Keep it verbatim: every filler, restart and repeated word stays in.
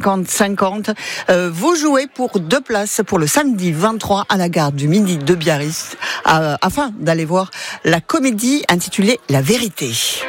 cinquante cinquante. Euh, vous jouez pour deux places pour le samedi vingt-trois à la gare du Midi de Biarritz, euh, afin d'aller voir la comédie intitulée La Vérité.